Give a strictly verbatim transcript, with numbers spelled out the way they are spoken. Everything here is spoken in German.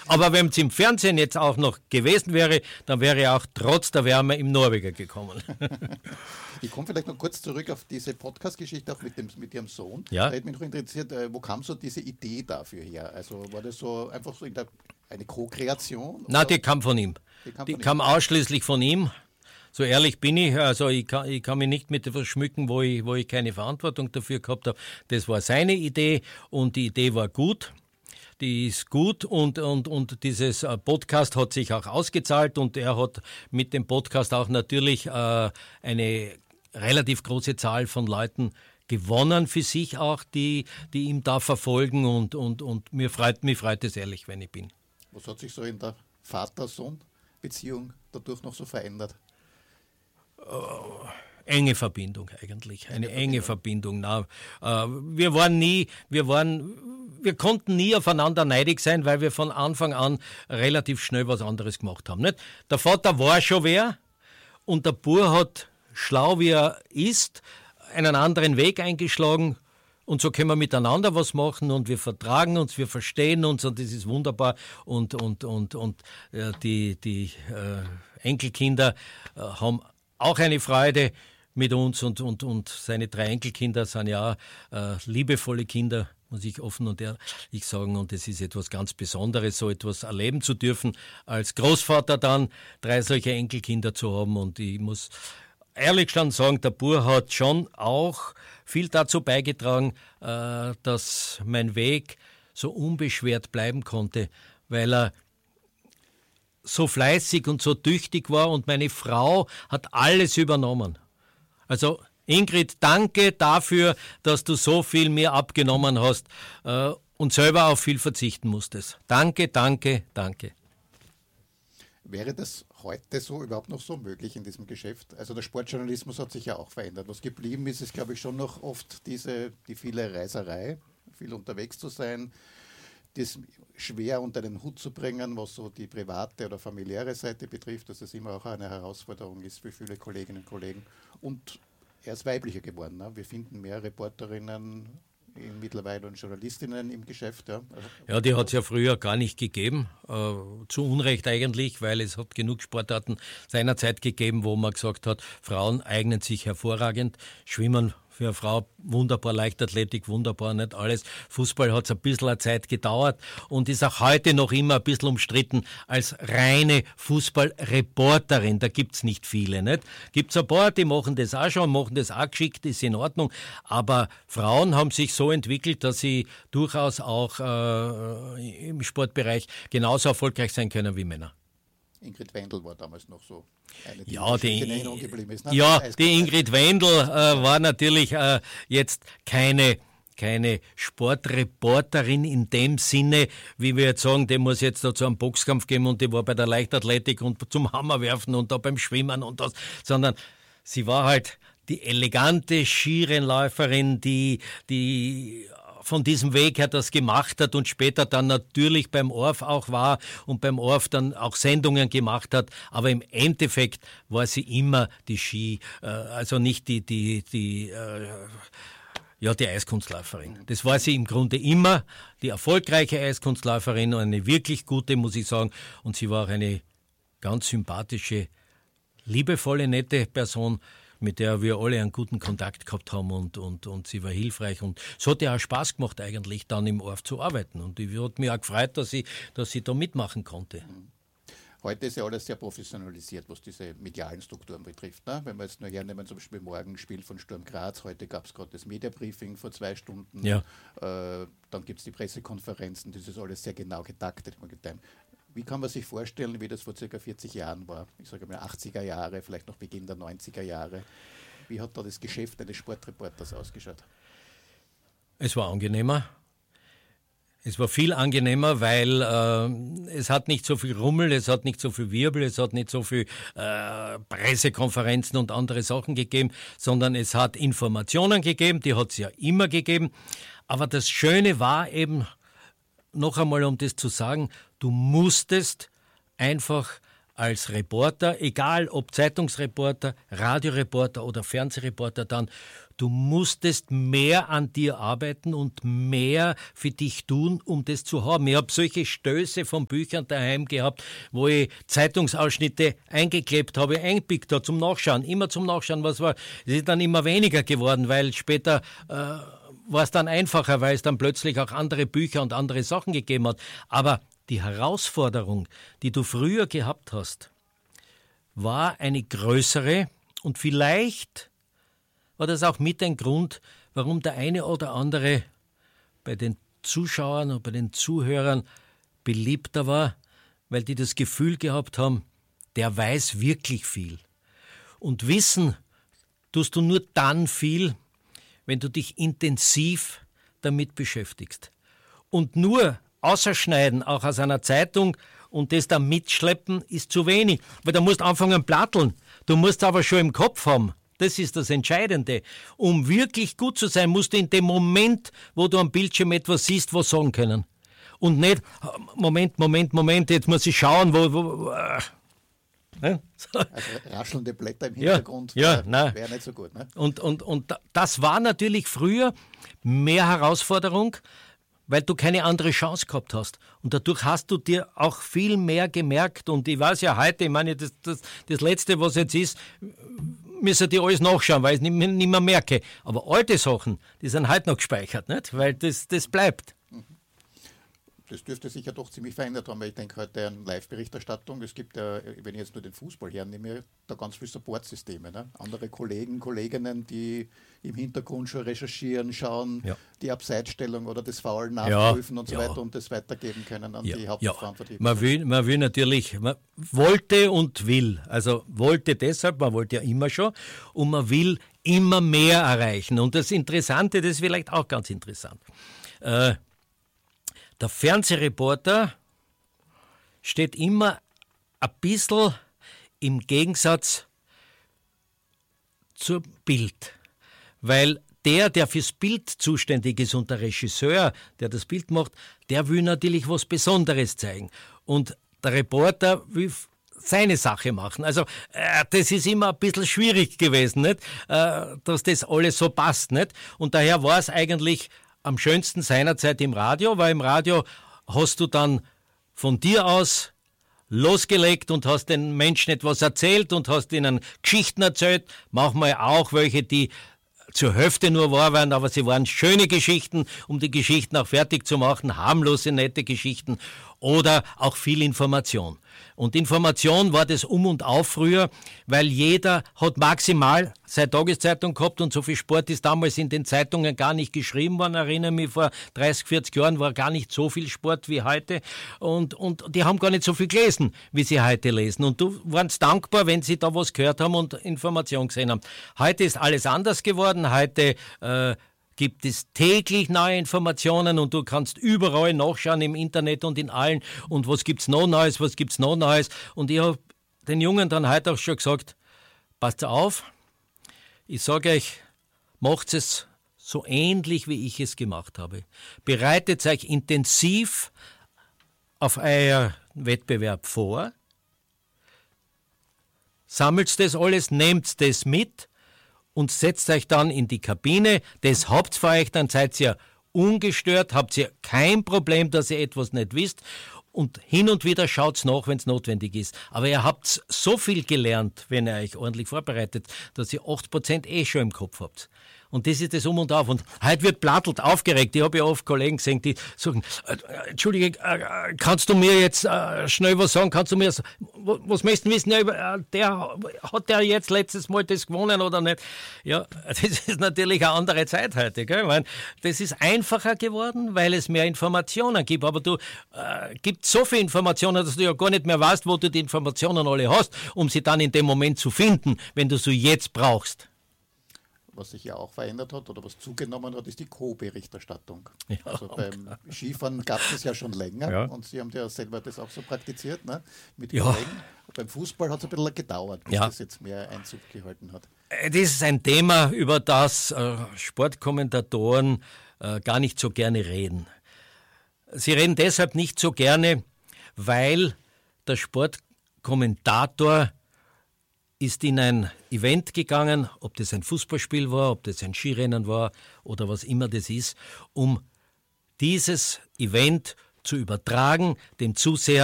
Aber wenn es im Fernsehen jetzt auch noch gewesen wäre, dann wäre er auch trotz der Wärme im Norweger gekommen. Ich komme vielleicht noch kurz zurück auf diese Podcast-Geschichte auch mit, dem, mit Ihrem Sohn. Ja. Da hätte mich noch interessiert, wo kam so diese Idee dafür her? Also war das so einfach so in der, eine Co-Kreation? Nein, die kam von ihm. Die kam, die von kam ihm. ausschließlich von ihm. So ehrlich bin ich, also ich kann, ich kann mich nicht mit etwas schmücken, wo ich, wo ich keine Verantwortung dafür gehabt habe. Das war seine Idee und die Idee war gut. Die ist gut und, und, und dieses Podcast hat sich auch ausgezahlt und er hat mit dem Podcast auch natürlich äh, eine relativ große Zahl von Leuten gewonnen für sich auch, die, die ihm da verfolgen und, und, und mir freut, mich freut es ehrlich, wenn ich bin. Was hat sich so in der Vater-Sohn-Beziehung dadurch noch so verändert? Uh, enge Verbindung eigentlich, eine enge Verbindung. Na, uh, wir waren nie, wir waren, wir konnten nie aufeinander neidig sein, weil wir von Anfang an relativ schnell was anderes gemacht haben. Nicht? Der Vater war schon wer und der Bub hat, schlau wie er ist, einen anderen Weg eingeschlagen. Und so können wir miteinander was machen und wir vertragen uns, wir verstehen uns und das ist wunderbar. Und, und, und, und äh, die, die äh, Enkelkinder äh, haben auch eine Freude mit uns und, und, und seine drei Enkelkinder sind ja äh, liebevolle Kinder, muss ich offen und ehrlich sagen. Und es ist etwas ganz Besonderes, so etwas erleben zu dürfen, als Großvater dann drei solche Enkelkinder zu haben. Und ich muss ehrlich gestanden sagen, der Bub hat schon auch viel dazu beigetragen, äh, dass mein Weg so unbeschwert bleiben konnte, weil er so fleißig und so tüchtig war und meine Frau hat alles übernommen. Also Ingrid, danke dafür, dass du so viel mir abgenommen hast äh, und selber auf viel verzichten musstest. Danke, danke, danke. Wäre das heute so überhaupt noch so möglich in diesem Geschäft? Also der Sportjournalismus hat sich ja auch verändert. Was geblieben ist, ist glaube ich schon noch oft diese, die viele Reiserei, viel unterwegs zu sein, das schwer unter den Hut zu bringen, was so die private oder familiäre Seite betrifft, dass es immer auch eine Herausforderung ist für viele Kolleginnen und Kollegen. Und er ist weiblicher geworden. Ne? Wir finden mehr Reporterinnen in mittlerweile und Journalistinnen im Geschäft. Ja, ja die hat es ja früher gar nicht gegeben, äh, zu Unrecht eigentlich, weil es hat genug Sportarten seinerzeit gegeben, wo man gesagt hat, Frauen eignen sich hervorragend, Schwimmen für eine Frau wunderbar, Leichtathletik wunderbar, nicht alles. Fußball hat es ein bisschen eine Zeit gedauert und ist auch heute noch immer ein bisschen umstritten als reine Fußballreporterin. Da gibt es nicht viele, nicht? Gibt es ein paar, die machen das auch schon, machen das auch geschickt, ist in Ordnung. Aber Frauen haben sich so entwickelt, dass sie durchaus auch äh, im Sportbereich genauso erfolgreich sein können wie Männer. Ingrid Wendel war damals noch so eine, die ja, die, in Erinnerung geblieben ist. Ne? Ja, die Ingrid Wendel äh, war natürlich äh, jetzt keine, keine Sportreporterin in dem Sinne, wie wir jetzt sagen, die muss jetzt da zu einem Boxkampf gehen und die war bei der Leichtathletik und zum Hammerwerfen und da beim Schwimmen und das, sondern sie war halt die elegante Skirennläuferin, die, die von diesem Weg her das gemacht hat und später dann natürlich beim O R F auch war und beim O R F dann auch Sendungen gemacht hat, aber im Endeffekt war sie immer die Ski, äh, also nicht die, die, die, äh, ja, die Eiskunstläuferin. Das war sie im Grunde immer, die erfolgreiche Eiskunstläuferin und eine wirklich gute, muss ich sagen, und sie war auch eine ganz sympathische, liebevolle, nette Person, mit der wir alle einen guten Kontakt gehabt haben und, und, und sie war hilfreich. Und es hat ja auch Spaß gemacht, eigentlich dann im O R F zu arbeiten. Und ich hat mich auch gefreut, dass ich, dass ich da mitmachen konnte. Heute ist ja alles sehr professionalisiert, was diese medialen Strukturen betrifft. Ne? Wenn wir jetzt nur hernehmen, zum Beispiel morgen Spiel von Sturm Graz, heute gab es gerade das Media-Briefing vor zwei Stunden, ja. äh, dann gibt es die Pressekonferenzen, das ist alles sehr genau getaktet. Wie kann man sich vorstellen, wie das vor ca. vierzig Jahren war? Ich sage mal achtziger Jahre, vielleicht noch Beginn der neunziger Jahre. Wie hat da das Geschäft eines Sportreporters ausgeschaut? Es war angenehmer. Es war viel angenehmer, weil äh, es hat nicht so viel Rummel, es hat nicht so viel Wirbel, es hat nicht so viel äh, Pressekonferenzen und andere Sachen gegeben, sondern es hat Informationen gegeben, die hat es ja immer gegeben. Aber das Schöne war eben, noch einmal um das zu sagen, du musstest einfach als Reporter, egal ob Zeitungsreporter, Radioreporter oder Fernsehreporter dann, Du musstest mehr an dir arbeiten und mehr für dich tun, um das zu haben. Ich habe solche Stöße von Büchern daheim gehabt, wo ich Zeitungsausschnitte eingeklebt habe, eingepickt habe zum Nachschauen, immer zum Nachschauen, was war. Es ist dann immer weniger geworden, weil später äh, war es dann einfacher, weil es dann plötzlich auch andere Bücher und andere Sachen gegeben hat. Aber die Herausforderung, die du früher gehabt hast, war eine größere und vielleicht war das auch mit ein Grund, warum der eine oder andere bei den Zuschauern und bei den Zuhörern beliebter war, weil die das Gefühl gehabt haben, der weiß wirklich viel. Und wissen tust du nur dann viel, wenn du dich intensiv damit beschäftigst. Und nur ausschneiden, auch aus einer Zeitung, und das dann mitschleppen, ist zu wenig. Weil da musst du anfangen platteln. Du musst aber schon im Kopf haben. Das ist das Entscheidende. Um wirklich gut zu sein, musst du in dem Moment, wo du am Bildschirm etwas siehst, was sagen können. Und nicht, Moment, Moment, Moment, jetzt muss ich schauen, wo... wo äh, ne? So. Also raschelnde Blätter im Hintergrund ja, wäre ja, wär nicht so gut. Ne? Und, und, und das war natürlich früher mehr Herausforderung, weil du keine andere Chance gehabt hast. Und dadurch hast du dir auch viel mehr gemerkt. Und ich weiß ja heute, ich meine, das, das, das Letzte, was jetzt ist, müssen die alles nachschauen, weil ich es nicht mehr, nicht mehr merke. Aber alte Sachen, die sind heute noch gespeichert, nicht? Weil das, das bleibt. Das dürfte sich ja doch ziemlich verändert haben, weil ich denke heute an Live-Berichterstattung. Es gibt ja, wenn ich jetzt nur den Fußball hernehme, da ganz viele Supportsysteme. Ne? Andere Kollegen, Kolleginnen, die im Hintergrund schon recherchieren, schauen, ja. die Abseitsstellung oder das Foul nachprüfen ja. und so ja. weiter und das weitergeben können an ja. die Hauptverantwortlichen. Ja. Man will, man will natürlich, man wollte und will. Also wollte deshalb, man wollte ja immer schon, und man will immer mehr erreichen. Und das Interessante, das ist vielleicht auch ganz interessant. Äh, Der Fernsehreporter steht immer ein bisschen im Gegensatz zur Bild. Weil der, der fürs Bild zuständig ist und der Regisseur, der das Bild macht, der will natürlich was Besonderes zeigen. Und der Reporter will seine Sache machen. Also äh, das ist immer ein bisschen schwierig gewesen, nicht? Äh, dass das alles so passt. Nicht? Und daher war es eigentlich am schönsten seinerzeit im Radio, weil im Radio hast du dann von dir aus losgelegt und hast den Menschen etwas erzählt und hast ihnen Geschichten erzählt, manchmal auch welche, die zur Hälfte nur wahr waren, aber sie waren schöne Geschichten, um die Geschichten auch fertig zu machen, harmlose, nette Geschichten oder auch viel Information. Und Information war das Um und Auf früher, weil jeder hat maximal seine Tageszeitung gehabt und so viel Sport ist damals in den Zeitungen gar nicht geschrieben worden. Ich erinnere mich, vor dreißig, vierzig Jahren war gar nicht so viel Sport wie heute und, und die haben gar nicht so viel gelesen, wie sie heute lesen. Und du warst dankbar, wenn sie da was gehört haben und Information gesehen haben. Heute ist alles anders geworden. Heute äh, gibt es täglich neue Informationen und du kannst überall nachschauen im Internet und in allen und was gibt's noch Neues, was gibt's noch Neues. Und ich habe den Jungen dann heute auch schon gesagt, passt auf, ich sage euch, macht es so ähnlich, wie ich es gemacht habe. Bereitet euch intensiv auf euer Wettbewerb vor, sammelt das alles, nehmt das mit, und setzt euch dann in die Kabine, das habt ihr für euch, dann seid ihr ungestört, habt ihr kein Problem, dass ihr etwas nicht wisst und hin und wieder schaut's nach, wenn es notwendig ist. Aber ihr habt so viel gelernt, wenn ihr euch ordentlich vorbereitet, dass ihr acht Prozent eh schon im Kopf habt. Und das ist das Um und Auf. Und heute wird plattelt, aufgeregt. Ich habe ja oft Kollegen gesehen, die sagen, äh, Entschuldige, äh, kannst du mir jetzt äh, schnell was sagen? Kannst du mir, was, was möchtest du wissen? Ja, äh, der, hat der jetzt letztes Mal das gewonnen oder nicht? Ja, das ist natürlich eine andere Zeit heute. Gell? Ich meine, das ist einfacher geworden, weil es mehr Informationen gibt. Aber du äh, gibt so viele Informationen, dass du ja gar nicht mehr weißt, wo du die Informationen alle hast, um sie dann in dem Moment zu finden, wenn du sie jetzt brauchst. Was sich ja auch verändert hat oder was zugenommen hat, ist die Co-Berichterstattung. Ja, also beim Skifahren gab es das ja schon länger ja. und Sie haben ja selber das auch so praktiziert, ne? Mit ja. Kollegen. Beim Fußball hat es ein bisschen gedauert, bis ja. das jetzt mehr Einzug gehalten hat. Das ist ein Thema, über das äh, Sportkommentatoren äh, gar nicht so gerne reden. Sie reden deshalb nicht so gerne, weil der Sportkommentator ist in ein Event gegangen, ob das ein Fußballspiel war, ob das ein Skirennen war oder was immer das ist, um dieses Event zu übertragen, dem Zuseher